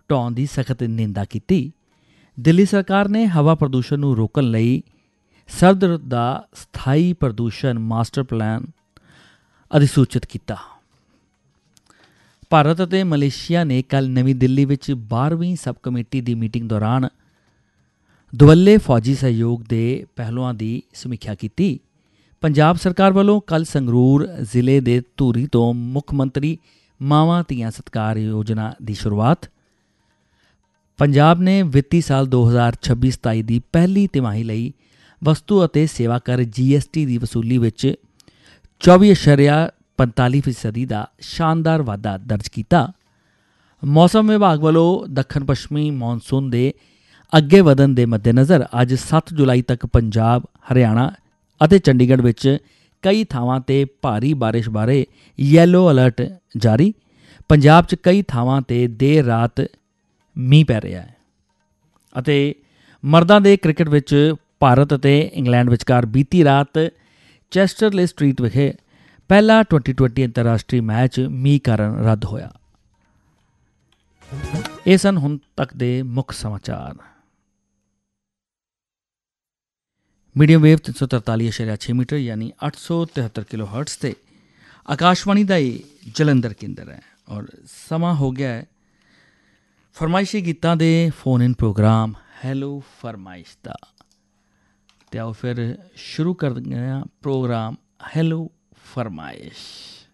ਢਾਉਣ ਦੀ ਸਖਤ ਨਿੰਦਾ ਕੀਤੀ। ਦਿੱਲੀ ਸਰਕਾਰ ਨੇ ਹਵਾ ਪ੍ਰਦੂਸ਼ਣ ਨੂੰ ਰੋਕਣ ਲਈ ਸਰਦ ਰੁੱਤ ਦਾ ਸਥਾਈ ਪ੍ਰਦੂਸ਼ਣ ਮਾਸਟਰ ਪਲਾਨ ਅਧਿਸੂਚਿਤ ਕੀਤਾ। ਭਾਰਤ ਅਤੇ ਮਲੇਸ਼ੀਆ ਨੇ ਕੱਲ੍ਹ ਨਵੀਂ ਦਿੱਲੀ ਵਿੱਚ 12ਵੀਂ ਸਬ ਕਮੇਟੀ ਦੀ ਮੀਟਿੰਗ ਦੌਰਾਨ ਦੁਵੱਲੇ ਫੌਜੀ ਸਹਿਯੋਗ ਦੇ ਪਹਿਲੂਆਂ ਦੀ ਸਮੀਖਿਆ ਕੀਤੀ। ਪੰਜਾਬ ਸਰਕਾਰ ਵੱਲੋਂ ਕੱਲ੍ਹ ਸੰਗਰੂਰ ਜ਼ਿਲ੍ਹੇ ਦੇ ਧੂਰੀ ਤੋਂ ਮੁੱਖ ਮੰਤਰੀ ਮਾਵਾਂ ਧੀਆਂ ਸਤਿਕਾਰ ਯੋਜਨਾ ਦੀ ਸ਼ੁਰੂਆਤ। ਪੰਜਾਬ ਨੇ ਵਿੱਤੀ ਸਾਲ 2026-27 ਦੀ ਪਹਿਲੀ ਤਿਮਾਹੀ ਲਈ ਵਸਤੂ ਅਤੇ ਸੇਵਾ ਕਰ GST ਦੀ ਵਸੂਲੀ ਵਿੱਚ 24.45% ਦਾ ਸ਼ਾਨਦਾਰ ਵਾਧਾ ਦਰਜ ਕੀਤਾ। ਮੌਸਮ ਵਿਭਾਗ ਵੱਲੋਂ ਦੱਖਣ ਪੱਛਮੀ ਮੌਨਸੂਨ ਦੇ ਅੱਗੇ ਵਧਣ ਦੇ ਮੱਦੇਨਜ਼ਰ ਅੱਜ 7 ਜੁਲਾਈ ਤੱਕ ਪੰਜਾਬ, ਹਰਿਆਣਾ ਅਤੇ ਚੰਡੀਗੜ੍ਹ ਵਿੱਚ ਕਈ ਥਾਵਾਂ 'ਤੇ ਭਾਰੀ ਬਾਰਿਸ਼ ਬਾਰੇ ਯੈਲੋ ਅਲਰਟ ਜਾਰੀ। ਪੰਜਾਬ 'ਚ ਕਈ ਥਾਵਾਂ 'ਤੇ ਦੇਰ ਰਾਤ ਮੀਂਹ ਪੈ ਰਿਹਾ ਹੈ। ਅਤੇ ਮਰਦਾਂ ਦੇ ਕ੍ਰਿਕਟ ਵਿੱਚ ਭਾਰਤ ਅਤੇ ਇੰਗਲੈਂਡ ਵਿਚਕਾਰ ਬੀਤੀ ਰਾਤ ਚੈਸਟਰਲੇ ਸਟਰੀਟ ਵਿਖੇ ਪਹਿਲਾ 2020 ਅੰਤਰਰਾਸ਼ਟਰੀ ਮੈਚ ਮੀਂਹ ਕਾਰਨ ਰੱਦ ਹੋਇਆ। ਇਹ ਸਨ ਹੁਣ ਤੱਕ ਦੇ ਮੁੱਖ ਸਮਾਚਾਰ। ਮੀਡੀਅਮ ਵੇਵ 343.6 ਮੀਟਰ ਯਾਨੀ 873 ਕਿਲੋ ਹਰਟਸ 'ਤੇ ਆਕਾਸ਼ਵਾਣੀ ਦਾ ਇਹ ਜਲੰਧਰ ਕੇਂਦਰ ਹੈ ਔਰ ਸਮਾਂ ਹੋ ਗਿਆ ਹੈ ਫਰਮਾਇਸ਼ੀ ਗੀਤਾਂ ਦੇ ਫੋਨ ਇਨ ਪ੍ਰੋਗਰਾਮ ਹੈਲੋ ਫਰਮਾਇਸ਼ ਦਾ। ਅਤੇ ਆਓ ਫਿਰ ਸ਼ੁਰੂ ਕਰਦੇ ਹਾਂ ਪ੍ਰੋਗਰਾਮ ਹੈਲੋ ਫਰਮਾਇਸ਼।